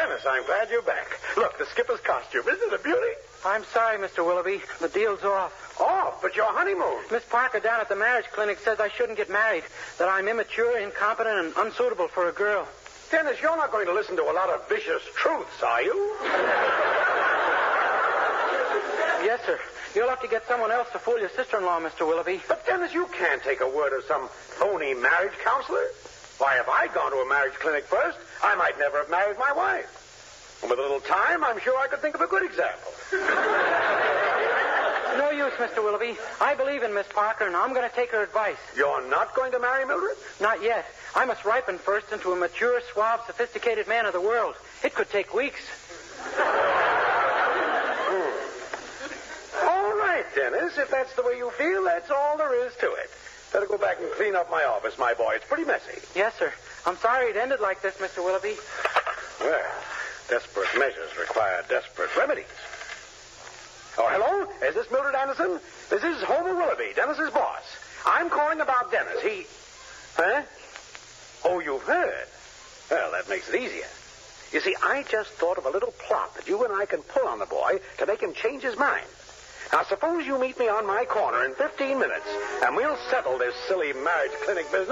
Dennis, I'm glad you're back. Look, the skipper's costume. Isn't it a beauty? I'm sorry, Mr. Willoughby. The deal's off. Off? But your honeymoon. Miss Parker down at the marriage clinic says I shouldn't get married, that I'm immature, incompetent, and unsuitable for a girl. Dennis, you're not going to listen to a lot of vicious truths, are you? Yes, sir. You'll have to get someone else to fool your sister-in-law, Mr. Willoughby. But, Dennis, you can't take a word of some phony marriage counselor. Why, if I'd gone to a marriage clinic first, I might never have married my wife. And with a little time, I'm sure I could think of a good example. No use, Mr. Willoughby. I believe in Miss Parker, and I'm going to take her advice. You're not going to marry Mildred? Not yet. I must ripen first into a mature, suave, sophisticated man of the world. It could take weeks. All right, Dennis. If that's the way you feel, that's all there is to it. Better go back and clean up my office, my boy. It's pretty messy. Yes, sir. I'm sorry it ended like this, Mr. Willoughby. Well, desperate measures require desperate remedies. Oh, hello? Is this Mildred Anderson? This is Homer Willoughby, Dennis's boss. I'm calling about Dennis. Huh? Oh, you've heard? Well, that makes it easier. You see, I just thought of a little plot that you and I can pull on the boy to make him change his mind. Now, suppose you meet me on my corner in 15 minutes, and we'll settle this silly marriage clinic business.